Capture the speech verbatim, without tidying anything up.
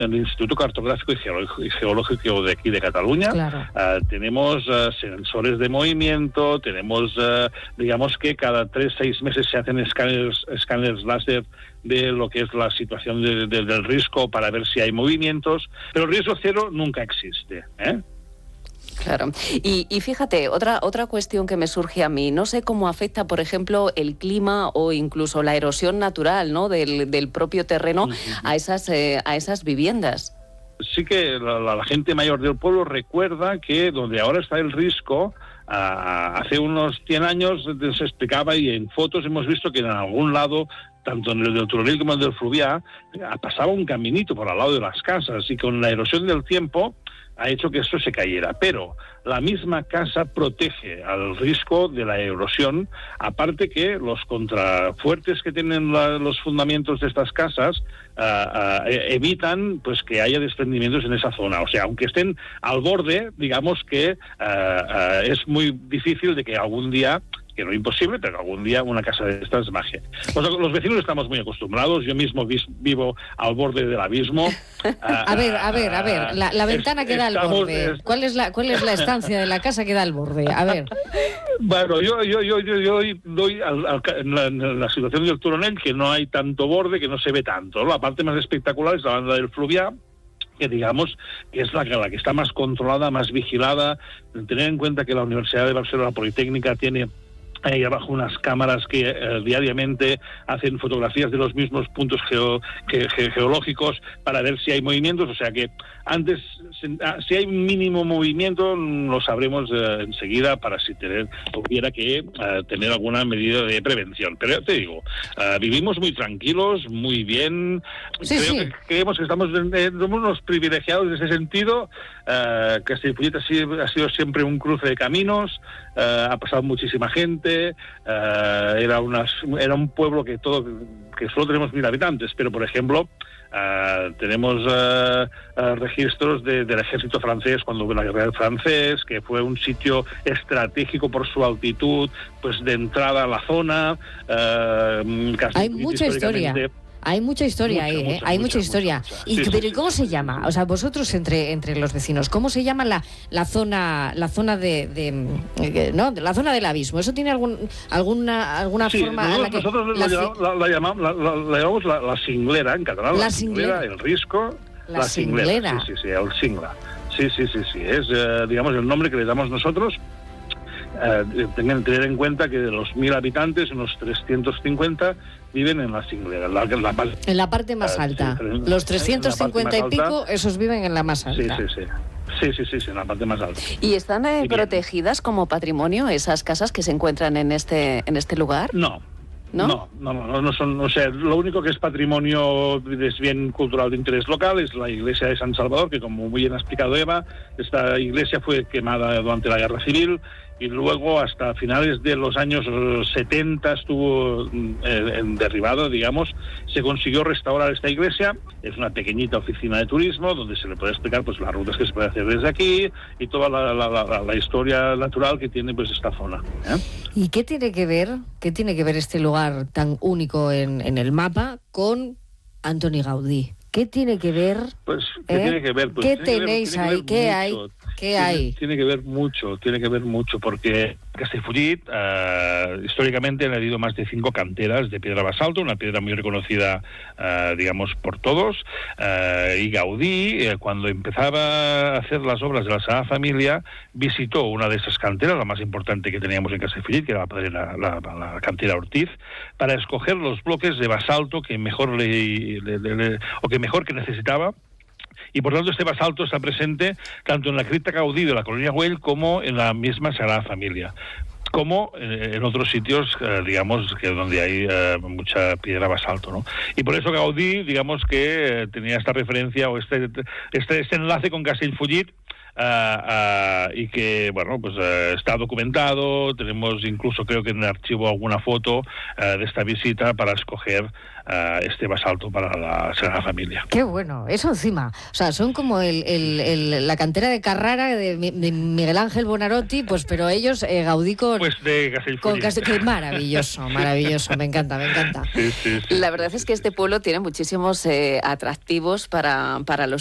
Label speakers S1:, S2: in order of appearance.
S1: en el Instituto Cartográfico y Geológico, y Geológico de aquí de Cataluña.
S2: Claro.
S1: Uh, tenemos uh, sensores de movimiento, tenemos, uh, digamos que cada tres, seis meses se hacen escáneres, escáneres láser de lo que es la situación de, de, del risco para ver si hay movimientos, pero el riesgo cero nunca existe, ¿eh?
S2: Claro. Y, y fíjate, otra, otra cuestión que me surge a mí, no sé cómo afecta, por ejemplo, el clima o incluso la erosión natural, ¿no?, del, del propio terreno a esas, eh, a esas viviendas.
S1: Sí que la, la gente mayor del pueblo recuerda que donde ahora está el risco, uh, hace unos cien años se explicaba, y en fotos hemos visto que en algún lado, tanto en el del Turonell como en el del Fluvià, pasaba un caminito por al lado de las casas, y con la erosión del tiempo ha hecho que esto se cayera, pero la misma casa protege al riesgo de la erosión, aparte que los contrafuertes que tienen la, los fundamentos de estas casas uh, uh, evitan pues que haya desprendimientos en esa zona. O sea, aunque estén al borde, digamos que uh, uh, es muy difícil de que algún día, que no es imposible, pero algún día una casa de estas baje. Los, los vecinos estamos muy acostumbrados, yo mismo vis, vivo al borde del abismo.
S3: a ver, a ver, a ver, la, la ventana es, que da al borde. Es... ¿Cuál es la cuál es la estancia de la casa que da al borde? A ver.
S1: Bueno, yo yo yo yo, yo doy al, al, en, la, en la situación del Turonell, que no hay tanto borde, que no se ve tanto. La parte más espectacular es la banda del Fluvià, que digamos que es la, la que está más controlada, más vigilada. Tener en cuenta que la Universidad de Barcelona Politécnica tiene ahí abajo unas cámaras que eh, diariamente hacen fotografías de los mismos puntos geo, ge, ge, geológicos para ver si hay movimientos. O sea que antes, si hay un mínimo movimiento, lo sabremos eh, enseguida para si tener, hubiera que eh, tener alguna medida de prevención. Pero ya te digo, eh, vivimos muy tranquilos, muy bien.
S3: Sí,
S1: Creo
S3: sí.
S1: que creemos que estamos eh, somos unos privilegiados en ese sentido. Eh, Castellfollit ha sido, ha sido siempre un cruce de caminos, eh, ha pasado muchísima gente. Uh, era, unas, era un pueblo que todo que solo tenemos mil habitantes, pero por ejemplo uh, tenemos uh, uh, registros de, del ejército francés cuando hubo la guerra del francés, que fue un sitio estratégico por su altitud, pues de entrada a la zona. Uh,
S3: Hay mucha historia. Hay mucha historia mucha, ahí, ¿eh?
S1: Mucha,
S3: hay
S1: mucha,
S3: mucha historia.
S1: Mucha, mucha.
S3: ¿Y
S1: Sí,
S3: pero
S1: sí,
S3: cómo
S1: sí,
S3: se
S1: sí,
S3: llama?
S1: sí.
S3: O sea, vosotros entre entre los vecinos, ¿cómo se llama la la zona la zona de, de no, la zona del abismo? ¿Eso tiene algún alguna alguna
S1: sí,
S3: forma
S1: nosotros,
S3: en la que
S1: nosotros
S3: la,
S1: la, llamamos, la, la, llamamos, la, la, la llamamos la, la cinglera en catalán,
S3: la
S1: la cinglera, cinglera, el risco,
S3: la,
S1: la
S3: cinglera.
S1: cinglera. Sí, sí, sí, el cingla. Sí, sí, sí, sí, es eh, digamos el nombre que le damos nosotros. Eh, tengan que tener en cuenta que de los mil habitantes, unos trescientos cincuenta viven en la cinglera, en la, en la,
S3: en la parte más alta. Uh, sí, los trescientos cincuenta y pico, alta, esos viven en la más alta.
S1: Sí, sí, sí. Sí, sí, sí, sí, en la parte más alta.
S2: ¿Y están eh, protegidas como patrimonio esas casas que se encuentran en este en este lugar?
S1: No.
S2: ¿No?
S1: No, no, no, no son, o sea, lo único que es patrimonio, es bien cultural de interés local, es la iglesia de San Salvador, que como muy bien ha explicado Eva, esta iglesia fue quemada durante la Guerra Civil y luego hasta finales de los años setenta estuvo eh, en derribado, digamos. Se consiguió restaurar esta iglesia, es una pequeñita oficina de turismo donde se le puede explicar pues las rutas que se puede hacer desde aquí y toda la, la, la, la historia natural que tiene pues esta zona, ¿eh?
S3: ¿Y qué tiene que ver, qué tiene que ver este lugar tan único en, en el mapa con Antoni Gaudí? ¿Qué tiene que ver?
S1: Pues, ¿qué
S3: ¿eh?
S1: tiene que ver? Pues,
S3: ¿Qué
S1: tiene
S3: tenéis
S1: que ver,
S3: ahí? ¿Qué hay? ¿Qué
S1: tiene,
S3: hay?
S1: Tiene que ver mucho, tiene que ver mucho, porque Castellfollit uh, históricamente han habido más de cinco canteras de piedra basalto, una piedra muy reconocida, uh, digamos, por todos, uh, y Gaudí, uh, cuando empezaba a hacer las obras de la Sagrada Familia, visitó una de esas canteras, la más importante que teníamos en Castellfollit, que era la, la, la, la cantera Ortiz, para escoger los bloques de basalto que mejor le, le, le, le o que mejor que necesitaba. Y por tanto este basalto está presente tanto en la cripta Gaudí de la colonia Güell como en la misma Sagrada Familia, como eh, en otros sitios, eh, digamos, que donde hay eh, mucha piedra basalto, ¿no? Y por eso Gaudí, digamos que eh, tenía esta referencia o este, este, este enlace con Castellfollit, uh, uh, y que, bueno, pues uh, está documentado. Tenemos incluso, creo que en el archivo, alguna foto uh, de esta visita para escoger uh, este basalto para la Sagrada Familia.
S3: Qué bueno, eso encima. O sea, son como el, el, el, la cantera de Carrara de, de Miguel Ángel Buonarroti, pues pero ellos, eh, Gaudí con...
S1: Pues de Castellfollit.
S3: Qué maravilloso, maravilloso, me encanta, me encanta.
S1: Sí, sí, sí.
S2: La verdad es que este pueblo tiene muchísimos eh, atractivos para, para los